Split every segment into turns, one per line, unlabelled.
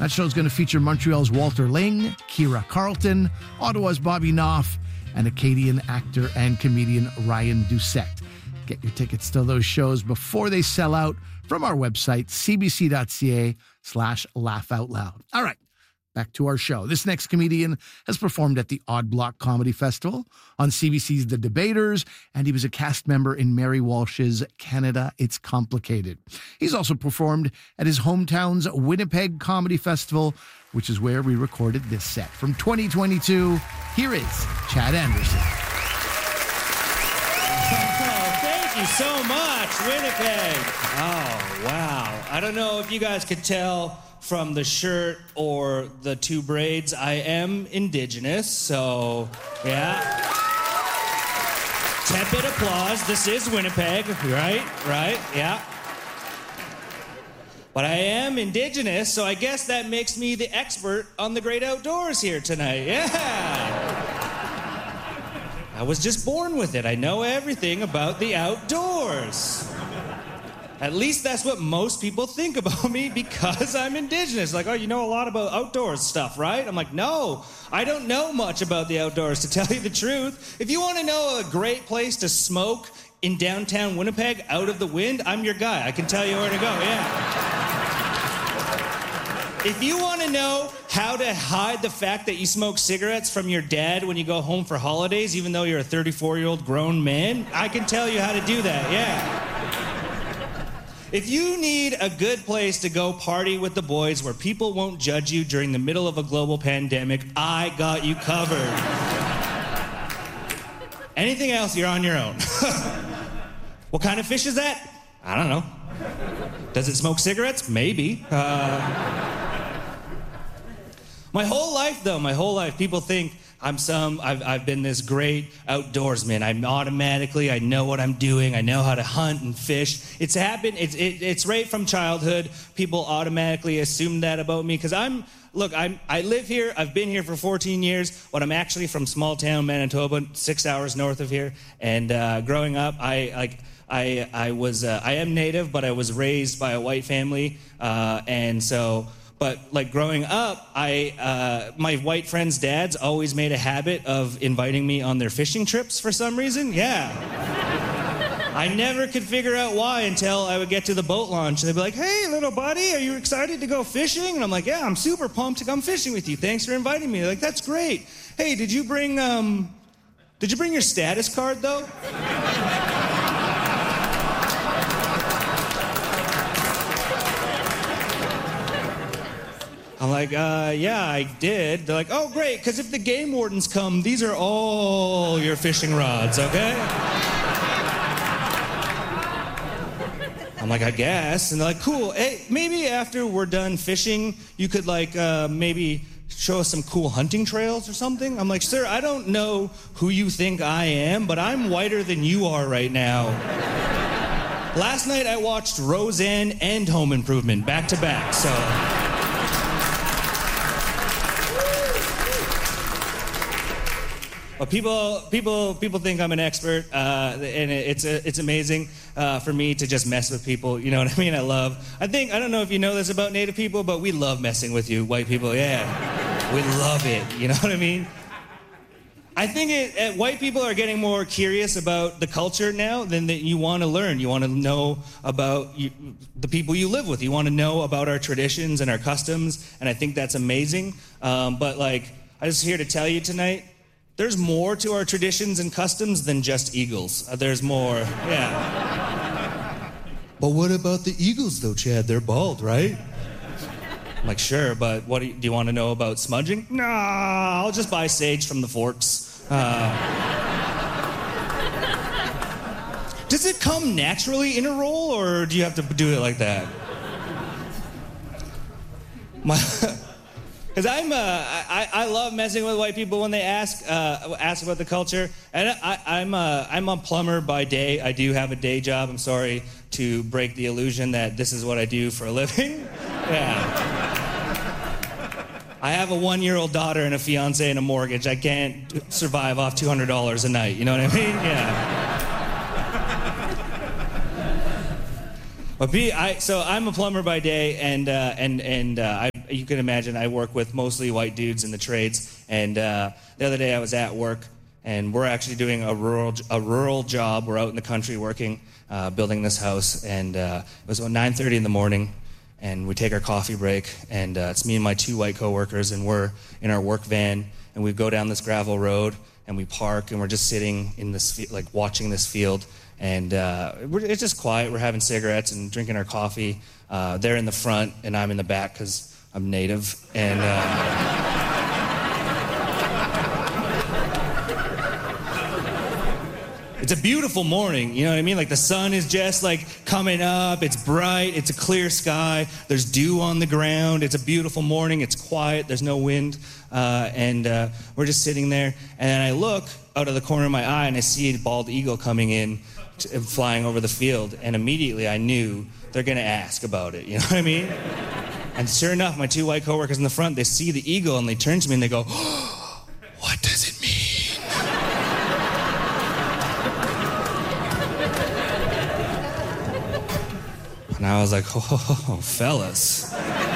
That show's going to feature Montreal's Walter Ling, Kira Carlton, Ottawa's Bobby Knopf, and Acadian actor and comedian Ryan Doucette. Get your tickets to those shows before they sell out from our website, cbc.ca/laughoutloud. All right, back to our show. This next comedian has performed at the Odd Block Comedy Festival, on CBC's The Debaters, and he was a cast member in Mary Walsh's Canada, It's Complicated. He's also performed at his hometown's Winnipeg Comedy Festival, which is where we recorded this set. From 2022, here is Chad Anderson.
Thank you so much, Winnipeg. Oh, wow. I don't know if you guys could tell from the shirt or the two braids, I am Indigenous, so yeah. Tepid applause. This is Winnipeg, right? Yeah. But I am Indigenous, so I guess that makes me the expert on the great outdoors here tonight. Yeah. I was just born with it. I know everything about the outdoors. At least that's what most people think about me because I'm Indigenous. Like, oh, you know a lot about outdoors stuff, right? I'm like, no, I don't know much about the outdoors, to tell you the truth. If you want to know a great place to smoke in downtown Winnipeg, out of the wind, I'm your guy. I can tell you where to go, yeah. If you want to know how to hide the fact that you smoke cigarettes from your dad when you go home for holidays, even though you're a 34-year-old grown man, I can tell you how to do that, yeah. If you need a good place to go party with the boys where people won't judge you during the middle of a global pandemic, I got you covered. Anything else, you're on your own. What kind of fish is that? I don't know. Does it smoke cigarettes? Maybe. My whole life, people think I've been this great outdoorsman. I know what I'm doing. I know how to hunt and fish. It's happened. It's right from childhood. People automatically assume that about me because I live here. I've been here for 14 years, but I'm actually from small town Manitoba, 6 hours north of here. And growing up, I am Native, but I was raised by a white family, But like growing up, my white friends' dads always made a habit of inviting me on their fishing trips for some reason. Yeah. I never could figure out why until I would get to the boat launch. And they'd be like, hey, little buddy, are you excited to go fishing? And I'm like, yeah, I'm super pumped to come fishing with you. Thanks for inviting me. They're like, that's great. Hey, did you bring your status card, though? I'm like, yeah, I did. They're like, oh, great, because if the game wardens come, these are all your fishing rods, okay? I'm like, I guess. And they're like, cool. Hey, maybe after we're done fishing, you could, maybe show us some cool hunting trails or something? I'm like, sir, I don't know who you think I am, but I'm whiter than you are right now. Last night, I watched Roseanne and Home Improvement back to back, so... But people think I'm an expert, and it's amazing for me to just mess with people. You know what I mean? I don't know if you know this about Native people, but we love messing with you, white people. Yeah, we love it. You know what I mean? I think white people are getting more curious about the culture now than that you want to learn. You want to know about the people you live with. You want to know about our traditions and our customs, and I think that's amazing. But I'm just here to tell you tonight, there's more to our traditions and customs than just eagles. There's more, yeah. But what about the eagles, though, Chad? They're bald, right? I'm like, sure, but do you want to know about smudging? Nah, I'll just buy sage from the Forks. Does it come naturally in a roll, or do you have to do it like that? Because I love messing with white people when they ask about the culture. And I'm a plumber by day. I do have a day job. I'm sorry to break the illusion that this is what I do for a living. Yeah. I have a 1-year-old daughter and a fiance and a mortgage. I can't survive off $200 a night. You know what I mean? Yeah. But so I'm a plumber by day, and you can imagine I work with mostly white dudes in the trades. And the other day I was at work, and we're actually doing a rural job. We're out in the country working, building this house. And it was about 9:30 in the morning, and we take our coffee break. And it's me and my 2 white coworkers, and we're in our work van, and we go down this gravel road, and we park, and we're just sitting in this, like watching this field. And it's just quiet. We're having cigarettes and drinking our coffee. They're in the front, and I'm in the back because I'm native. And it's a beautiful morning, you know what I mean? Like the sun is just like coming up. It's bright. It's a clear sky. There's dew on the ground. It's a beautiful morning. It's quiet. There's no wind. And we're just sitting there. And then I look out of the corner of my eye, and I see a bald eagle coming in, flying over the field, and immediately I knew they're gonna ask about it, you know what I mean? And sure enough, my 2 white coworkers in the front, they see the eagle and they turn to me and they go, oh, what does it mean? And I was like, oh, fellas.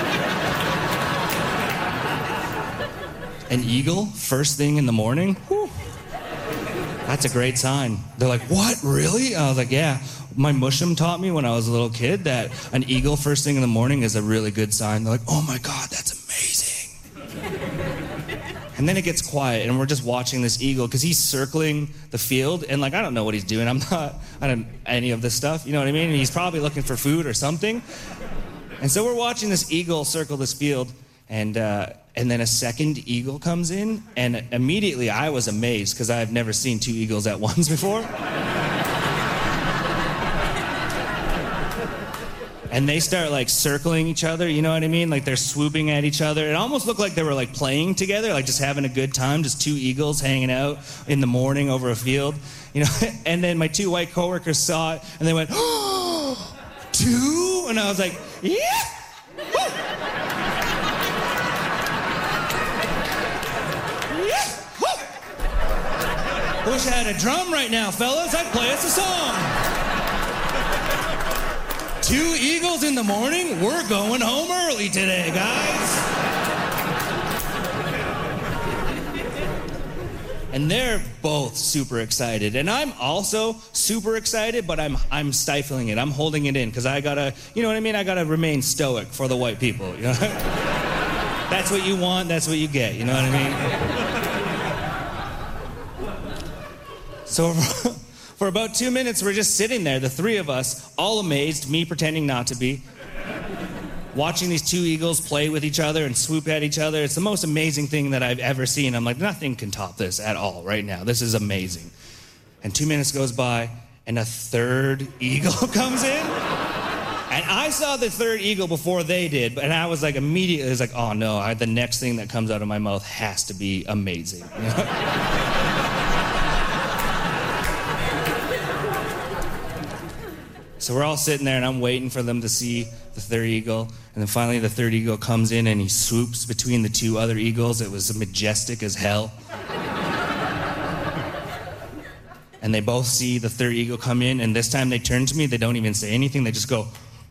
An eagle, first thing in the morning? Whew. That's a great sign. They're like, what, really? I was like, yeah. My mushum taught me when I was a little kid that an eagle first thing in the morning is a really good sign. They're like, oh my God, that's amazing. And then it gets quiet, and we're just watching this eagle because he's circling the field, and like, I don't know what he's doing. I don't any of this stuff, you know what I mean? And he's probably looking for food or something. And so we're watching this eagle circle this field, and then a second eagle comes in, and immediately I was amazed because I've never seen 2 eagles at once before. And they start like circling each other, you know what I mean? Like they're swooping at each other. It almost looked like they were like playing together, like just having a good time, just 2 eagles hanging out in the morning over a field, you know? And then my 2 white coworkers saw it, and they went, oh, 2? And I was like, yeah. I wish I had a drum right now, fellas. I'd play us a song. 2 eagles in the morning? We're going home early today, guys. And they're both super excited. And I'm also super excited, but I'm stifling it. I'm holding it in because I gotta, you know what I mean? I gotta remain stoic for the white people, you know? That's what you want, that's what you get, you know what I mean? So for about 2 minutes, we're just sitting there, the 3 of us, all amazed, me pretending not to be, watching these 2 eagles play with each other and swoop at each other. It's the most amazing thing that I've ever seen. I'm like, nothing can top this at all right now. This is amazing. And 2 minutes goes by, and a 3rd eagle comes in. And I saw the 3rd eagle before they did, and I was like, immediately, it was like, oh no, the next thing that comes out of my mouth has to be amazing. You know? So we're all sitting there, and I'm waiting for them to see the 3rd eagle. And then finally, the 3rd eagle comes in, and he swoops between the 2 other eagles. It was majestic as hell. And they both see the 3rd eagle come in, and this time they turn to me. They don't even say anything. They just go.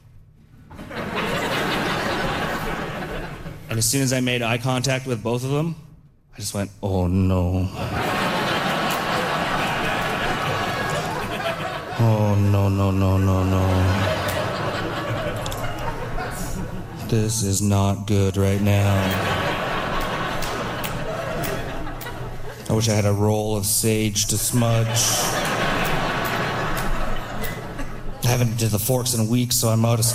And as soon as I made eye contact with both of them, I just went, oh no. Oh, no, no, no, no, no. This is not good right now. I wish I had a roll of sage to smudge. I haven't did the forks in a week, so I'm out.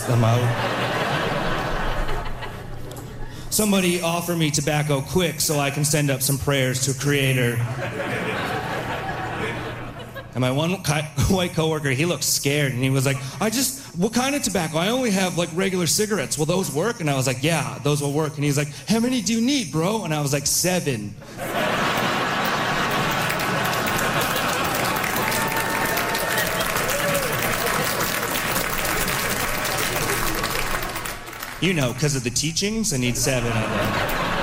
Somebody offer me tobacco quick so I can send up some prayers to Creator. And my one white coworker, he looked scared, and he was like, what kind of tobacco? I only have like regular cigarettes. Will those work? And I was like, yeah, those will work. And he's like, how many do you need, bro? And I was like, 7. You know, because of the teachings, I need 7 of them.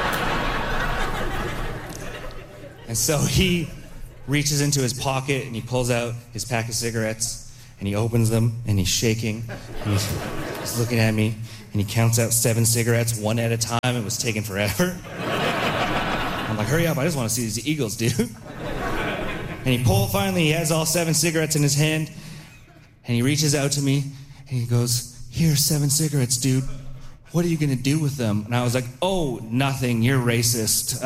And so he reaches into his pocket and he pulls out his pack of cigarettes and he opens them and he's shaking. And He's looking at me, and he counts out 7 cigarettes one at a time. It was taking forever. I'm like, hurry up, I just want to see these Eagles, dude. And finally, he has all 7 cigarettes in his hand, and he reaches out to me, and he goes, here, 7 cigarettes, dude. What are you going to do with them? And I was like, oh, nothing, you're racist.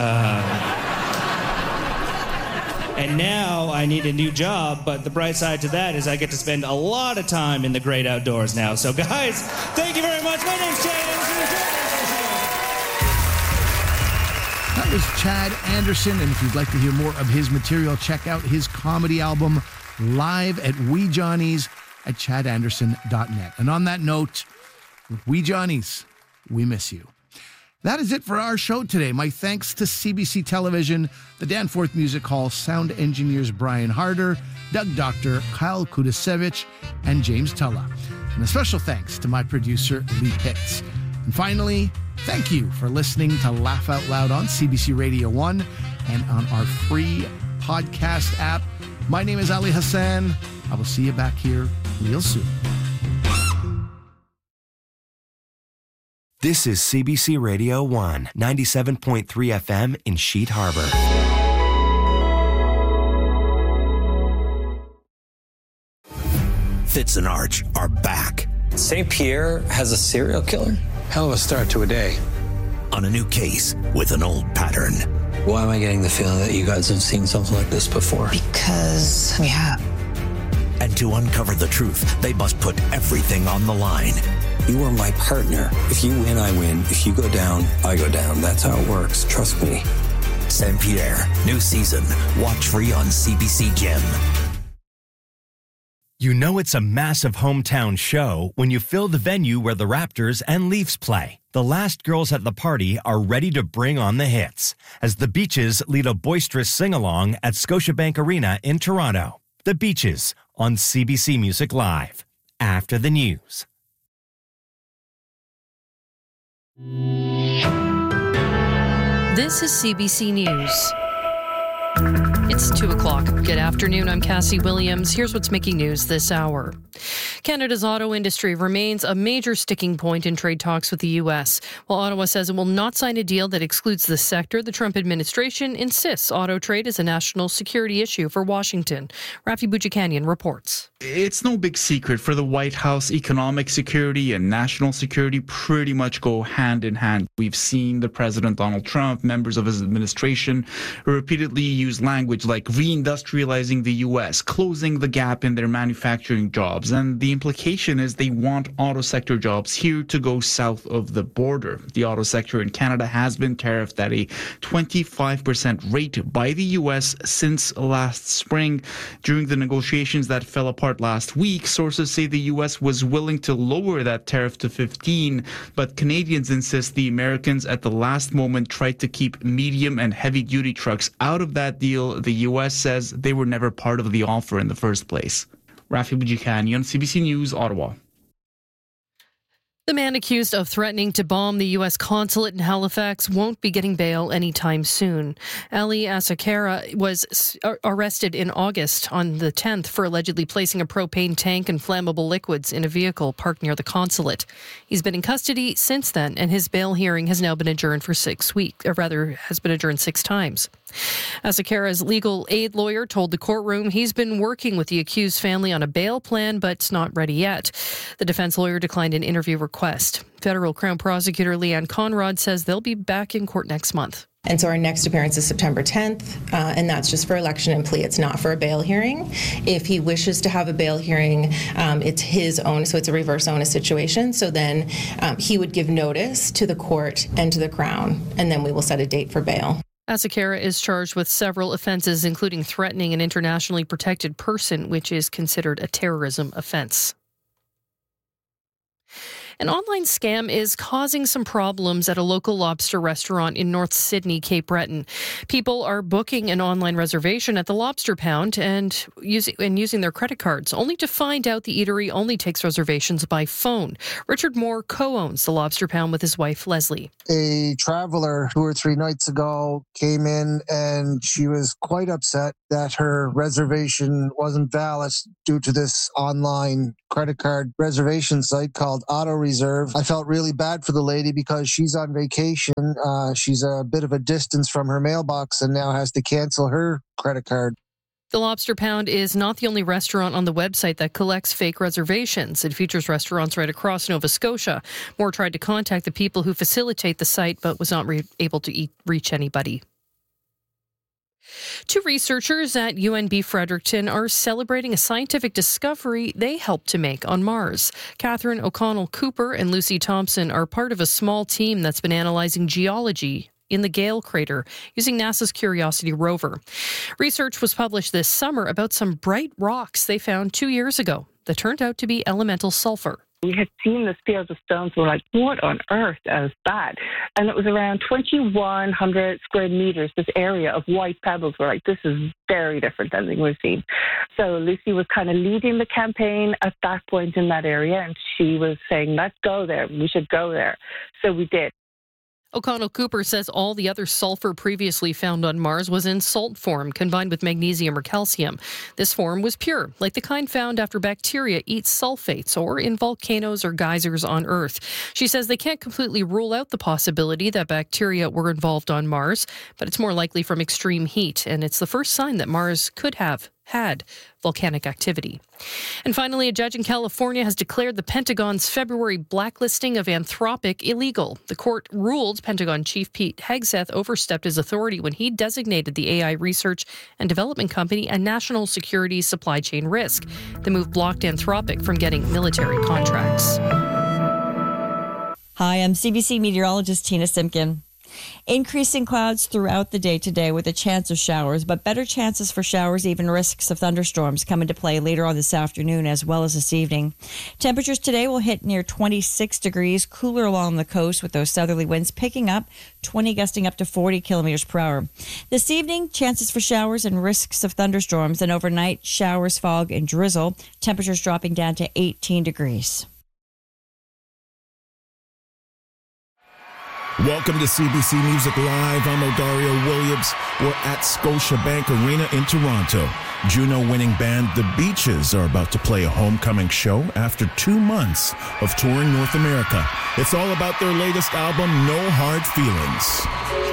And now I need a new job, but the bright side to that is I get to spend a lot of time in the great outdoors now. So guys, thank you very much. My name's Chad Anderson.
That was Chad Anderson, and if you'd like to hear more of his material, check out his comedy album, Live at Wee Johnny's at chadanderson.net. And on that note, Wee Johnny's, we miss you. That is it for our show today. My thanks to CBC Television, the Danforth Music Hall sound engineers Brian Harder, Doug Doctor, Kyle Kudasevich, and James Tulla. And a special thanks to my producer, Lee Pitts. And finally, thank you for listening to Laugh Out Loud on CBC Radio 1 and on our free podcast app. My name is Ali Hassan. I will see you back here real soon.
This is CBC Radio 1, 97.3 FM in Sheet Harbor. Fitz and Arch are back.
St. Pierre has a serial killer?
Hell of a start to a day.
On a new case with an old pattern.
Why am I getting the feeling that you guys have seen something like this before?
Because we have.
And to uncover the truth, they must put everything on the line.
You are my partner. If you win, I win. If you go down, I go down. That's how it works. Trust me.
St. Pierre, new season. Watch free on CBC Gem. You know it's a massive hometown show when you fill the venue where the Raptors and Leafs play. The last girls at the party are ready to bring on the hits as the Beaches lead a boisterous sing-along at Scotiabank Arena in Toronto. The Beaches on CBC Music Live. After the news.
This is CBC News. It's 2 o'clock. Good afternoon. I'm Cassie Williams. Here's what's making news this hour. Canada's auto industry remains a major sticking point in trade talks with the U.S. While Ottawa says it will not sign a deal that excludes the sector, the Trump administration insists auto trade is a national security issue for Washington. Rafi Boudjikanian reports.
It's no big secret for the White House. Economic security and national security pretty much go hand in hand. We've seen the President Donald Trump, members of his administration, repeatedly use language like reindustrializing the U.S., closing the gap in their manufacturing jobs. And the implication is they want auto sector jobs here to go south of the border. The auto sector in Canada has been tariffed at a 25% rate by the U.S. since last spring. During the negotiations that fell apart last week, sources say the U.S. was willing to lower that tariff to 15, but Canadians insist the Americans at the last moment tried to keep medium and heavy-duty trucks out of that deal. The U.S. says they were never part of the offer in the first place. Rafi Boudjikanian, CBC News, Ottawa.
The man accused of threatening to bomb the U.S. consulate in Halifax won't be getting bail anytime soon. Ali Asakara was arrested in August on the 10th for allegedly placing a propane tank and flammable liquids in a vehicle parked near the consulate. He's been in custody since then, and his bail hearing has now been adjourned for 6 weeks, or rather, has been adjourned 6 times. Asakara's legal aid lawyer told the courtroom he's been working with the accused family on a bail plan, but it's not ready yet. The defense lawyer declined an interview request. Federal Crown Prosecutor Leanne Conrad says they'll be back in court next month.
And so our next appearance is September 10th, and that's just for election and plea. It's not for a bail hearing. If he wishes to have a bail hearing, it's his own, so it's a reverse onus situation. So then he would give notice to the court and to the Crown, and then we will set a date for bail.
Asakara is charged with several offenses, including threatening an internationally protected person, which is considered a terrorism offense. An online scam is causing some problems at a local lobster restaurant in North Sydney, Cape Breton. People are booking an online reservation at the Lobster Pound and using their credit cards, only to find out the eatery only takes reservations by phone. Richard Moore co-owns the Lobster Pound with his wife, Leslie.
A traveler 2 or 3 nights ago came in and she was quite upset that her reservation wasn't valid due to this online credit card reservation site called Auto Reserve. I felt really bad for the lady because she's on vacation. She's a bit of a distance from her mailbox and now has to cancel her credit card.
The Lobster Pound is not the only restaurant on the website that collects fake reservations. It features restaurants right across Nova Scotia. Moore tried to contact the people who facilitate the site, but was not able to reach anybody. Two researchers at UNB Fredericton are celebrating a scientific discovery they helped to make on Mars. Catherine O'Connell Cooper and Lucy Thompson are part of a small team that's been analyzing geology in the Gale crater using NASA's Curiosity rover. Research was published this summer about some bright rocks they found 2 years ago that turned out to be elemental sulfur.
We had seen the scales of stones. We're like, what on earth is that? And it was around 2,100 square meters, this area of white pebbles. We're like, this is very different than we've seen. So Lucy was kind of leading the campaign at that point in that area, and she was saying, let's go there. We should go there. So we did.
O'Connell Cooper says all the other sulfur previously found on Mars was in salt form, combined with magnesium or calcium. This form was pure, like the kind found after bacteria eat sulfates or in volcanoes or geysers on Earth. She says they can't completely rule out the possibility that bacteria were involved on Mars, but it's more likely from extreme heat, and it's the first sign that Mars could have had volcanic activity. And finally, a judge in California has declared the Pentagon's February blacklisting of Anthropic illegal. The court ruled Pentagon Chief Pete Hegseth overstepped his authority when he designated the AI research and development company a national security supply chain risk. The move blocked Anthropic from getting military contracts.
Hi, I'm CBC meteorologist Tina Simpkin. Increasing clouds throughout the day today with a chance of showers, but better chances for showers, even risks of thunderstorms come into play later on this afternoon as well as this evening. Temperatures today will hit near 26 degrees, cooler along the coast with those southerly winds picking up, 20 gusting up to 40 kilometers per hour. This evening, chances for showers and risks of thunderstorms, and overnight showers, fog, and drizzle. Temperatures dropping down to 18 degrees.
Welcome to CBC Music Live. I'm Odario Williams. We're at Scotiabank Arena in Toronto. Juno-winning band The Beaches are about to play a homecoming show after 2 months of touring North America. It's all about their latest album, No Hard Feelings.